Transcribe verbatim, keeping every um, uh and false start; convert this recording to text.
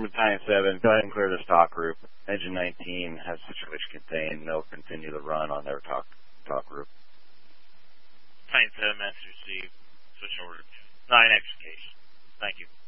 from Battalion seven, go ahead and clear this talk group. Engine nineteen has situation contained. They'll continue the run on their talk talk group. Battalion seven, message received. Switch over to nine extrication. Thank you.